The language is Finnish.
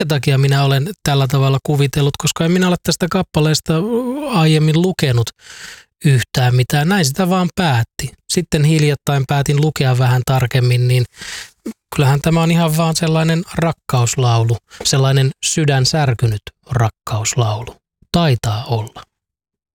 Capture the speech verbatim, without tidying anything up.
Sen takia minä olen tällä tavalla kuvitellut, koska en minä ole tästä kappaleesta aiemmin lukenut yhtään mitään. Näin sitä vaan päätti. Sitten hiljattain päätin lukea vähän tarkemmin, niin kyllähän tämä on ihan vaan sellainen rakkauslaulu, sellainen sydän särkynyt rakkauslaulu. Taitaa olla.